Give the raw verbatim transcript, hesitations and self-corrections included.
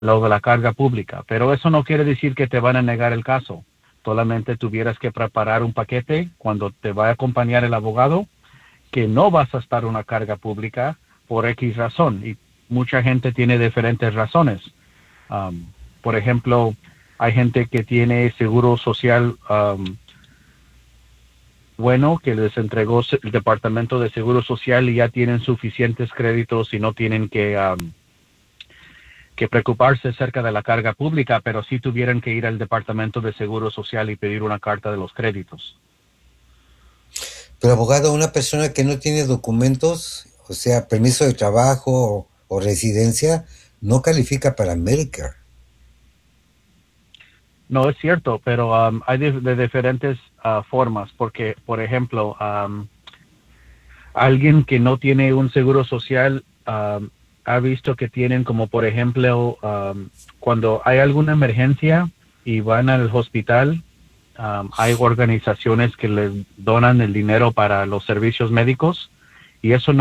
lo de la carga pública, pero eso no quiere decir que te van a negar el caso. Solamente tuvieras que preparar un paquete cuando te va a acompañar el abogado, que no vas a estar una carga pública por X razón. Y mucha gente tiene diferentes razones. Um, por ejemplo, hay gente que tiene seguro social um, bueno, que les entregó el Departamento de Seguro Social y ya tienen suficientes créditos y no tienen que... Um, que preocuparse acerca de la carga pública, pero sí tuvieran que ir al Departamento de Seguro Social y pedir una carta de los créditos. Pero abogado, una persona que no tiene documentos, o sea, permiso de trabajo o, o residencia, no califica para Medicare. No, es cierto, pero um, hay de, de diferentes uh, formas, porque, por ejemplo, um, alguien que no tiene un seguro social um, ha visto que tienen como, por ejemplo, um, cuando hay alguna emergencia y van al hospital, um, hay organizaciones que les donan el dinero para los servicios médicos y eso no